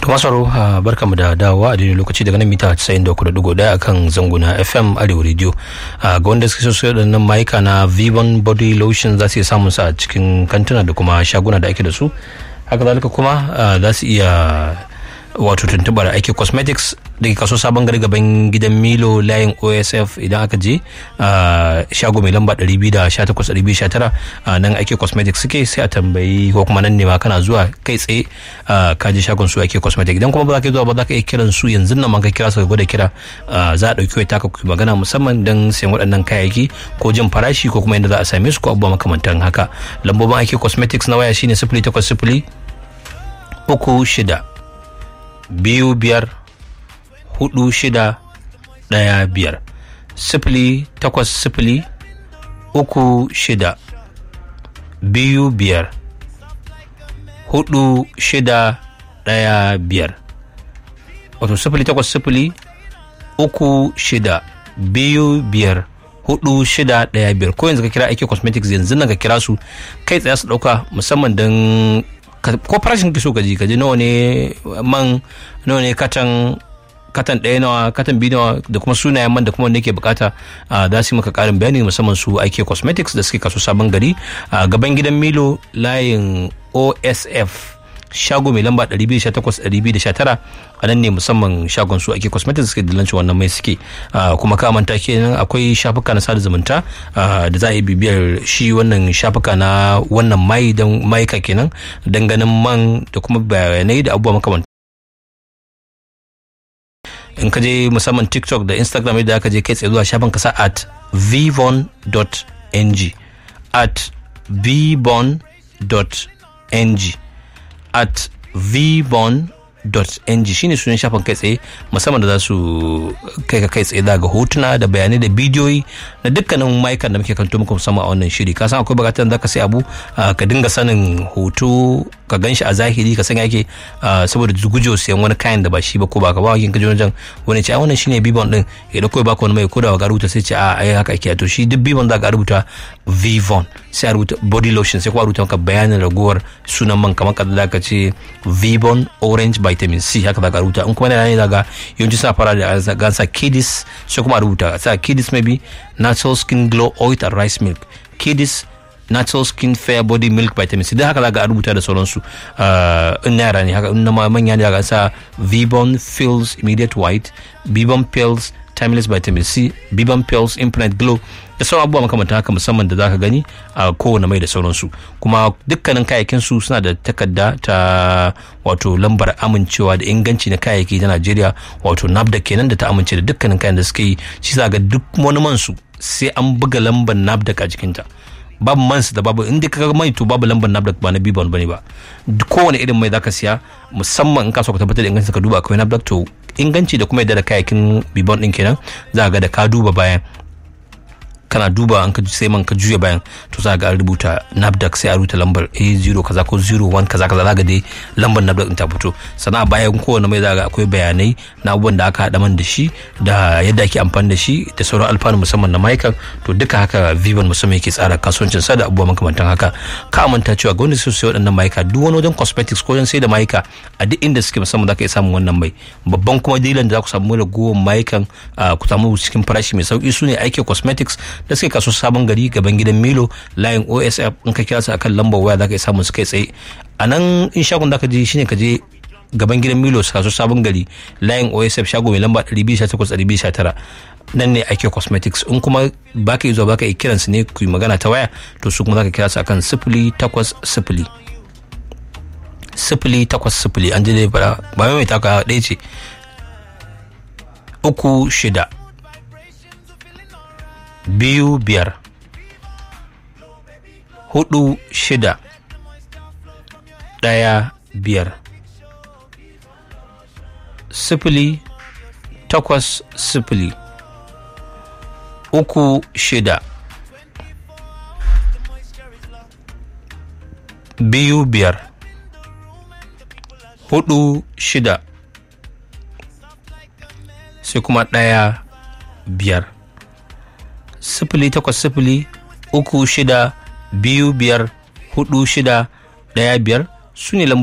Tumasaro barkamu da dawowa a daidai lokaci daga nan mita 93.1 akan zanguna FM Arewa Radio. Ga wanda suke so waɗannan mayuka na Vivon Body Lotion za su iya samun sa a cikin kantuna da kuma shaguna da ake da su. Haka zalika kuma za su iya wato tuntubar Aiki Cosmetics da ke kaso sabon gari gaban gidan Milo layin OSF idan aka je shago mai lamba 218-219 nan Aiki Cosmetics suke, sai a tambayi ko kuma nan ne ma kana zuwa kai tsaye ka je shagon su Aiki Cosmetics. Idan kuma ba za ka zuwa ba za ka iya kiran su yanzu nan man ka kira su ka gwada kira, za a ɗauki wata ka magana musamman don sayan waɗannan kayayyaki ko jin farashi ko kuma yadda za a same su ko abubuwa makamantan haka. Lambobin Aiki Cosmetics na waya shine 0800 36 biyu biyar 4615 0800 36 biyu biyar 4615 wato 0800 36 biyu biyar 4615 ko yanzu ka kira Aiki Cosmetics yanzu nan ka kira su kai tsaye su dauka musamman don ko farashin ki so ka ji nawa ne man, nawa ne katan ɗaya nawa, katan biyu nawa, da kuma sunayen man da kuma wanda yake bukata za su yi maka karin bayani musamman su Aiki Cosmetics da suke kaso sabon gari a gaban gidan Milo layin OSF shago mai lamba 218-219 a nan ne musamman shagon su Aiki Cosmetics suke dillancin wannan mai suke. Kuma ka manta kenan akwai shafuka na sada zumunta da za a yi bibiyar shi wannan shafuka na wannan mai don maika kenan don ganin man da kuma bayanai da abubuwa makamanta. In ka je musamman TikTok da Instagram yadda aka je kai tsaye zuwa shafin kasa at vivon.ng at vivon.ng shine sunan shafin kai tsaye musamman da za su kai ka kai tsaye daga hotuna da bayanai da bidiyoyi na dukkanin ma'aikan da muke kanto muku musamman a wannan shiri. Ka san akwai bukatar da ka sai abu ka dinga sanin hoto ka gan shi a zahiri ka san yake saboda gujewa siyan wani kayan da ba shi ba ko ba ka ba wakin kaji wajen wani ce wannan shine Vivon din ya dauko ya baka wani mai kodawa ga rubuta sai ce ai haka ake. To shi duk Vivon za ka rubuta Vivon sai a rubuta body lotion sai kuma rubuta maka bayanin ragowar sunan man kamar kada ka ce Vivon Orange Vitamin C haka za ka rubuta. In kuma da ne daga yawanci suna fara da gansa Kidis sai kuma rubuta sai Kidis maybe Natural Skin Glow Oil and Rice Milk, Kidis Natural Skin Fair Body Milk Vitamin C, da haka za ka rubuta da sauransu. In yara ne haka, in manya ne daga sa Vivon Pills Immediate White, Vivon Pills Timeless Vitamin C, Vivon Pills Infinite Glow da sauran abubuwa makamantan haka musamman da zaka gani a kowane mai da sauransu. Kuma dukkanin kayayyakin su suna da takarda ta wato lambar amincewa da inganci na kayayyaki ta Najeriya wato NAFDAC kenan da ta amince da dukkanin kayan da suke yi. Shi za ga duk wani man su sai an buga lambar NAFDAC a jikinta. Babu mansu da babu inda ka mai to babu lambar NAFDAC ba na Vivon bane ba. Kowane irin mai zaka siya musamman in ka so ka tabbatar da inganci ka duba akwai NAFDAC to inganci da kuma yadda da kayayyakin Vivon din kenan za ga da ka duba bayan kana duba an ka sai man ka juya bayan to za ga an rubuta NAFDAC sai a rubuta lambar A0 kaza ko 01 kaza za ga dai lambar NAFDAC din ta fito. Sannan a bayan kowane mai za ga akwai bayanai na abubuwan da aka haɗa man da shi da yadda ake amfani da shi da sauran alfanu musamman na ma'aikan. To duka haka Vivon musamman yake tsara kasuwancin sa da abubuwa makamantan haka. Ka manta cewa ga wanda su sai waɗannan ma'aika duk wani wajen cosmetics ko wajen sai da ma'aika a duk inda suke musamman za ka iya samun wannan mai. Babban kuma dilan da za ku samu ragowar ma'aikan ku samu cikin farashi mai sauki su ne Aiki Cosmetics da suke kaso sabon gari gaban gidan Milo layin OSF. In ka kira su akan lambar waya za ka iya samun su kai tsaye a nan. In shagon da ka je shine ka je gaban gidan Milo su kaso sabon gari layin OSF shago mai lamba 218-219 nan ne Aiki Cosmetics. In kuma baka yi zuwa baka yi kiransu ne ku yi magana ta waya to su kuma za ka kira su akan 0800 an ji dai ba mai taka ɗaya ce 36 biyu biyar 4615 080 36 biyu biyar 46 sai kuma 15 080 36 25 46 15 su ne lambobi